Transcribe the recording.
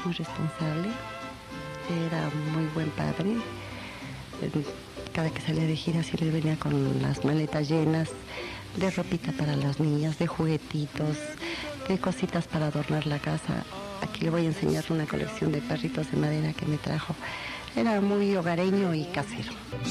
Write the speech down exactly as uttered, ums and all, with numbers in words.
muy responsable, era muy buen padre. Cada que salía de gira sí le venía con las maletas llenas de ropita para las niñas, de juguetitos, de cositas para adornar la casa. Aquí le voy a enseñar una colección de perritos de madera que me trajo. Era muy hogareño y casero.